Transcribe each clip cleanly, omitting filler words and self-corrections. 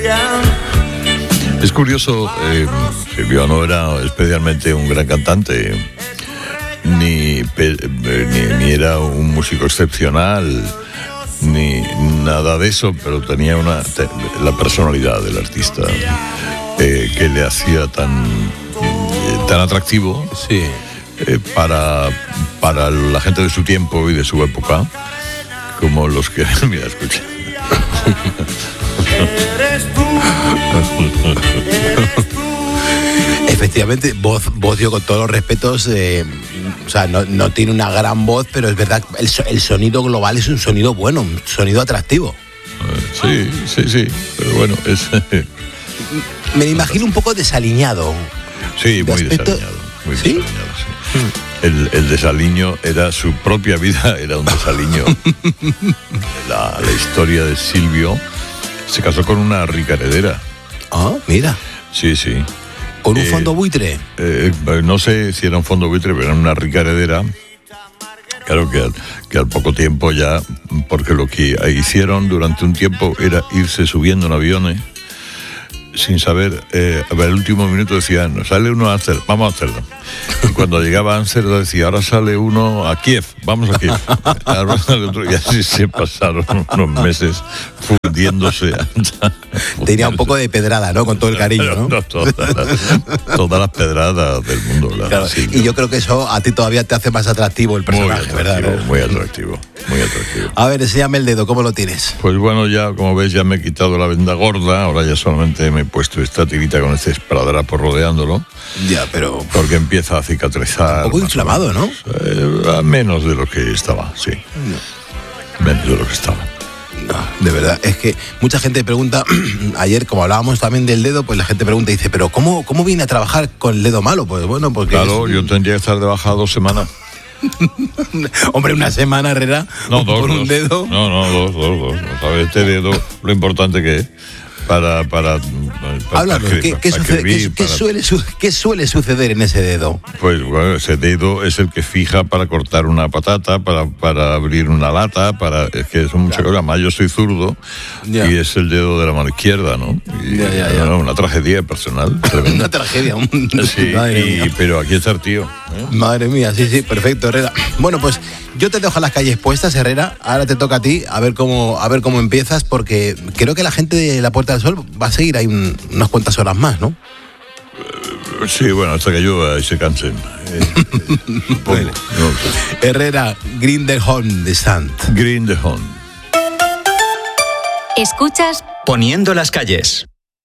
Es curioso, Silvio no era especialmente un gran cantante, ni era un músico excepcional, ni nada de eso, pero tenía la personalidad del artista que le hacía tan atractivo, sí, para la gente de su tiempo y de su época, como los que... Mira, escucha. Efectivamente, voz yo con todos los respetos, o sea, no tiene una gran voz, pero es verdad, el sonido global es un sonido bueno, un sonido atractivo. Sí, pero bueno, es... Me imagino un poco desaliñado. Sí, muy desaliñado. Muy ¿Sí? desaliñado, sí. El desaliño era su propia vida, era un desaliño. La historia de Silvio, se casó con una rica heredera. Ah, mira. Sí. ¿Con un fondo buitre? No sé si era un fondo buitre, pero era una rica heredera. Claro que al poco tiempo ya, porque lo que hicieron durante un tiempo era irse subiendo en aviones, sin saber, el último minuto decían, sale uno a Amsterdam, vamos a Amsterdam. Y cuando llegaba a Amsterdam decía, ahora sale uno a Kiev, vamos a Kiev. Ahora sale otro, y así se pasaron unos meses fundiéndose. Tenía un poco de pedrada, ¿no? Con todo el cariño, ¿no? Todas las pedradas del mundo. Claro, y yo creo que eso a ti todavía te hace más atractivo el personaje, ¿verdad? Muy atractivo. A ver, enséñame el dedo, ¿cómo lo tienes? Pues bueno, ya como ves, ya me he quitado la venda gorda, ahora ya solamente me he puesto esta tirita con este esparadrapo rodeándolo. Ya, pero... Porque empieza a cicatrizar. Un poco inflamado, ¿no? Menos de lo que estaba, sí. Menos de lo que estaba. No, de verdad, es que mucha gente pregunta, ayer como hablábamos también del dedo, pues la gente pregunta y dice, pero ¿cómo viene a trabajar con el dedo malo? Pues bueno, porque... Claro, yo tendría que estar de baja 2 semanas. Hombre, una semana, Herrera, no, dos, por un dedo. No, dos. ¿Sabes? Este dedo, lo importante que es para háblanos, ¿qué suele suceder en ese dedo? Pues bueno, ese dedo es el que fija para cortar una patata, para abrir una lata, es que son muchas cosas. Además, yo soy zurdo y es el dedo de la mano izquierda, ¿no? Una tragedia personal. Una tragedia. Sí, pero aquí está el tío. Madre mía, sí, perfecto, Herrera. Bueno, pues yo te dejo las calles puestas, Herrera. Ahora te toca a ti, a ver cómo empiezas, porque creo que la gente de la Puerta del Sol va a seguir ahí unas cuantas horas más, ¿no? Sí, bueno, hasta que llueva y se cansen. Bueno. No. Herrera, Grindelholm de Sant. Grindelholm. Escuchas Poniendo las calles.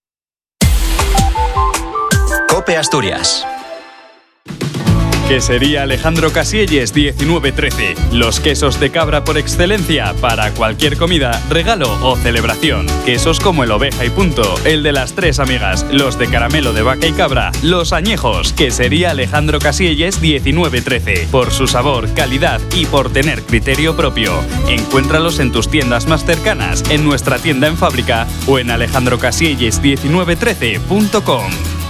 COPE Asturias. Quesería Alejandro Casielles 1913. Los quesos de cabra por excelencia para cualquier comida, regalo o celebración. Quesos como el Oveja y Punto, el de las Tres Amigas, los de caramelo de vaca y cabra, los añejos. Quesería Alejandro Casielles 1913. Por su sabor, calidad y por tener criterio propio. Encuéntralos en tus tiendas más cercanas, en nuestra tienda en fábrica o en alejandrocasielles1913.com.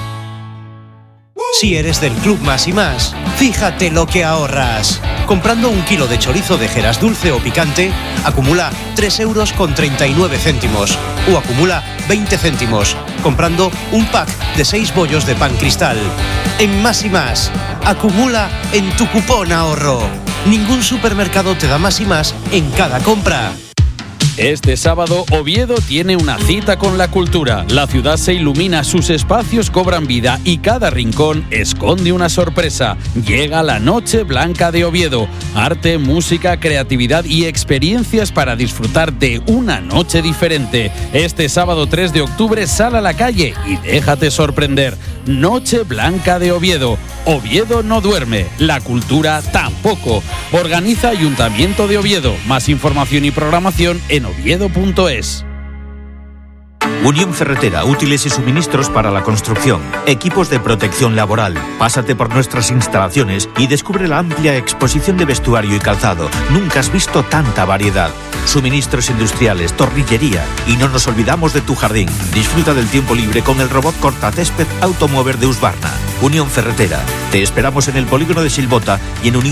Si eres del Club Más y Más, fíjate lo que ahorras. Comprando 1 kilo de chorizo de Jeras dulce o picante, acumula 3,39 € o acumula 20 céntimos, comprando un pack de 6 bollos de pan cristal. En Más y Más, acumula en tu cupón ahorro. Ningún supermercado te da Más y Más en cada compra. Este sábado, Oviedo tiene una cita con la cultura. La ciudad se ilumina, sus espacios cobran vida y cada rincón esconde una sorpresa. Llega la Noche Blanca de Oviedo. Arte, música, creatividad y experiencias para disfrutar de una noche diferente. Este sábado 3 de octubre sal a la calle y déjate sorprender. Noche Blanca de Oviedo. Oviedo no duerme, la cultura tampoco. Organiza Ayuntamiento de Oviedo. Más información y programación en oviedo.es. Unión Ferretera, útiles y suministros para la construcción, equipos de protección laboral. Pásate por nuestras instalaciones y descubre la amplia exposición de vestuario y calzado. Nunca has visto tanta variedad. Suministros industriales, torrillería y no nos olvidamos de tu jardín. Disfruta del tiempo libre con el robot cortacésped Automover de Husqvarna. Unión Ferretera. Te esperamos en el polígono de Silbota y en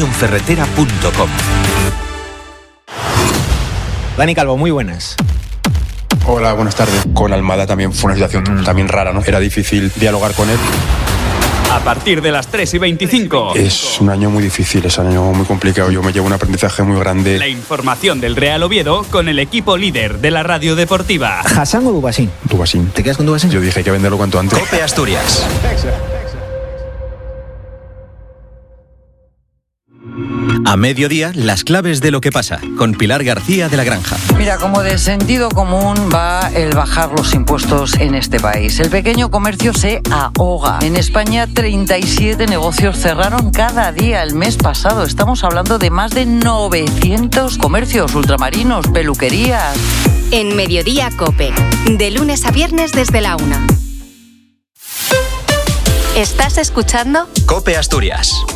unionferretera.com. Dani Calvo, muy buenas. Hola, buenas tardes. Con Almada también fue una situación también rara, ¿no? Era difícil dialogar con él. A partir de las 3:25. Es un año muy difícil, es un año muy complicado. Yo me llevo un aprendizaje muy grande. La información del Real Oviedo con el equipo líder de la radio deportiva. ¿Hassan o Dubasín? Dubasín. ¿Te quedas con Dubasín? Yo dije que venderlo cuanto antes. COPE Asturias. A mediodía, las claves de lo que pasa, con Pilar García de la Granja. Mira, como de sentido común va el bajar los impuestos en este país. El pequeño comercio se ahoga. En España, 37 negocios cerraron cada día el mes pasado. Estamos hablando de más de 900 comercios, ultramarinos, peluquerías. En Mediodía COPE, de lunes a viernes desde la 1. ¿Estás escuchando? COPE Asturias.